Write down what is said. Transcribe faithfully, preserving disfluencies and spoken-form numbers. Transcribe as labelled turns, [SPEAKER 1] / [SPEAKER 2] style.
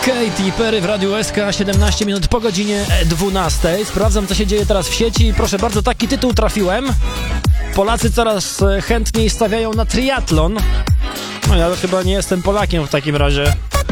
[SPEAKER 1] Katy Perry w Radiu S K, siedemnaście minut po godzinie dwunastej. Sprawdzam, co się dzieje teraz w sieci. Proszę bardzo, taki tytuł trafiłem. Polacy coraz chętniej stawiają na triatlon. No ja chyba nie jestem Polakiem w takim razie.